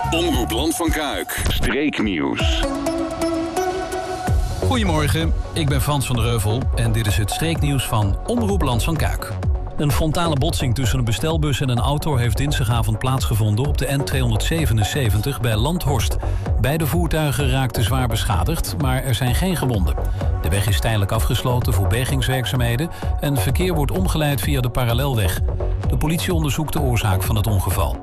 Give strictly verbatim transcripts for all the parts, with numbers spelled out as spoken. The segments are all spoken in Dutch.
Omroep Land van Kuik. Streeknieuws. Goedemorgen, ik ben Frans van der Heuvel en dit is het streeknieuws van Omroep Land van Kuik. Een frontale botsing tussen een bestelbus en een auto heeft dinsdagavond plaatsgevonden op de N tweehonderdzevenenzeventig bij Landhorst. Beide voertuigen raakten zwaar beschadigd, maar er zijn geen gewonden. De weg is tijdelijk afgesloten voor bergingswerkzaamheden en verkeer wordt omgeleid via de parallelweg. De politie onderzoekt de oorzaak van het ongeval.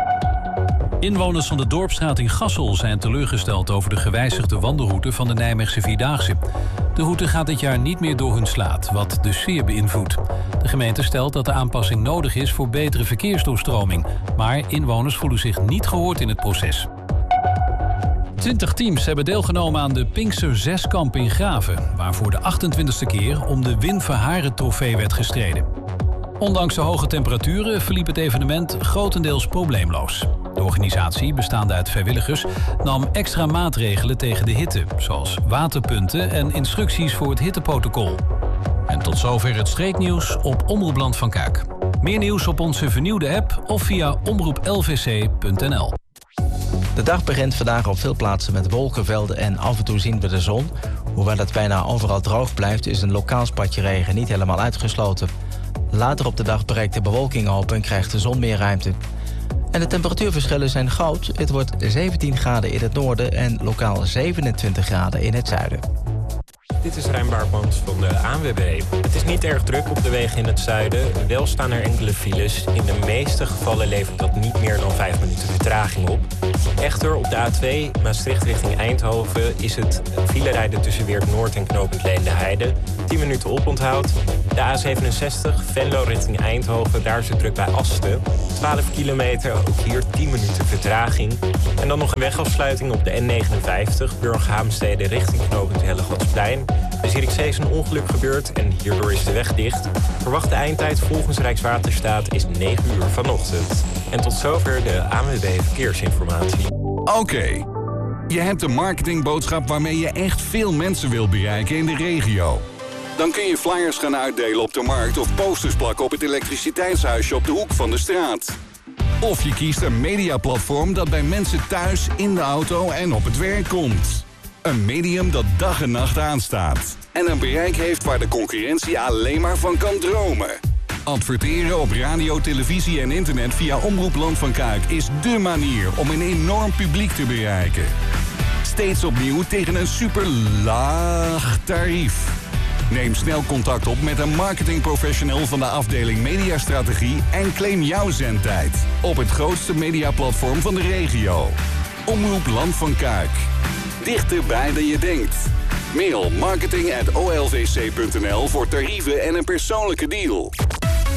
Inwoners van de Dorpsstraat in Gassel zijn teleurgesteld over de gewijzigde wandelroute van de Nijmeegse Vierdaagse. De route gaat dit jaar niet meer door hun slaat, wat de sfeer beïnvloedt. De gemeente stelt dat de aanpassing nodig is voor betere verkeersdoorstroming. Maar inwoners voelen zich niet gehoord in het proces. Twintig teams hebben deelgenomen aan de Pinkster Zeskamp in Graven, waar voor de achtentwintigste keer om de Wim Verharen trofee werd gestreden. Ondanks de hoge temperaturen verliep het evenement grotendeels probleemloos. De organisatie, bestaande uit vrijwilligers, nam extra maatregelen tegen de hitte, zoals waterpunten en instructies voor het hitteprotocol. En tot zover het streeknieuws op Omroep Land van Kuik. Meer nieuws op onze vernieuwde app of via omroep l v c punt n l. De dag begint vandaag op veel plaatsen met wolkenvelden en af en toe zien we de zon. Hoewel het bijna overal droog blijft, is een lokaal spatje regen niet helemaal uitgesloten. Later op de dag breekt de bewolking open en krijgt de zon meer ruimte. En de temperatuurverschillen zijn groot. Het wordt zeventien graden in het noorden en lokaal zevenentwintig graden in het zuiden. Dit is Rijn Baartmans van de A N W B. Het is niet erg druk op de wegen in het zuiden. Wel staan er enkele files. In de meeste gevallen levert dat niet meer dan vijf minuten vertraging op. Echter, op de A twee Maastricht richting Eindhoven is het filerijden tussen Weert Noord en knooppunt Leendeheide. tien minuten oponthoud. De A zevenenzestig Venlo richting Eindhoven, daar is het druk bij Asten. twaalf kilometer, ook hier tien minuten vertraging. En dan nog een wegafsluiting op de N negenenvijftig, Burg-Haamstede richting knooppunt Hellegatsplein. Bij Zierikzee is een ongeluk gebeurd en hierdoor is de weg dicht. Verwachte eindtijd volgens Rijkswaterstaat is negen uur vanochtend. En tot zover de A N W B Verkeersinformatie. Oké, okay. Je hebt een marketingboodschap waarmee je echt veel mensen wil bereiken in de regio. Dan kun je flyers gaan uitdelen op de markt of posters plakken op het elektriciteitshuisje op de hoek van de straat. Of je kiest een mediaplatform dat bij mensen thuis, in de auto en op het werk komt. Een medium dat dag en nacht aanstaat. En een bereik heeft waar de concurrentie alleen maar van kan dromen. Adverteren op radio, televisie en internet via Omroep Land van Kuik is dé manier om een enorm publiek te bereiken. Steeds opnieuw tegen een super laag tarief. Neem snel contact op met een marketingprofessional van de afdeling Mediastrategie en claim jouw zendtijd op het grootste mediaplatform van de regio. Omroep Land van Kuik. Dichterbij dan je denkt. Mail marketing at o l v c punt n l voor tarieven en een persoonlijke deal.